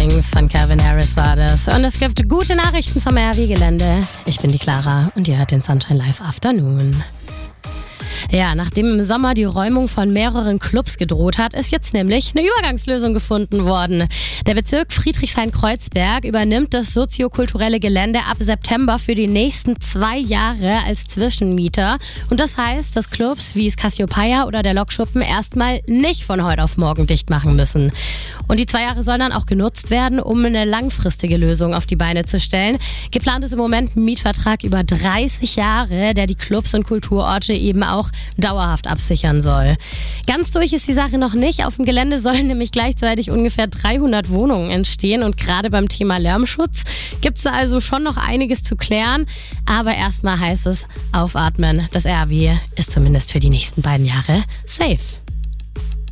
übrigens von Calvin Harris war das. Und es gibt gute Nachrichten vom RW-Gelände. Ich bin die Clara und ihr hört den Sunshine Live Afternoon. Ja, nachdem im Sommer die Räumung von mehreren Clubs gedroht hat, ist jetzt nämlich eine Übergangslösung gefunden worden. Der Bezirk Friedrichshain-Kreuzberg übernimmt das soziokulturelle Gelände ab September für die nächsten 2 Jahre als Zwischenmieter. Und das heißt, dass Clubs wie das Cassiopeia oder der Lokschuppen erstmal nicht von heute auf morgen dicht machen müssen. Und die 2 Jahre sollen dann auch genutzt werden, um eine langfristige Lösung auf die Beine zu stellen. Geplant ist im Moment ein Mietvertrag über 30 Jahre, der die Clubs und Kulturorte eben auch dauerhaft absichern soll. Ganz durch ist die Sache noch nicht. Auf dem Gelände sollen nämlich gleichzeitig ungefähr 300 Wohnungen entstehen und gerade beim Thema Lärmschutz gibt es da also schon noch einiges zu klären. Aber erstmal heißt es aufatmen. Das RW ist zumindest für die nächsten 2 Jahre safe.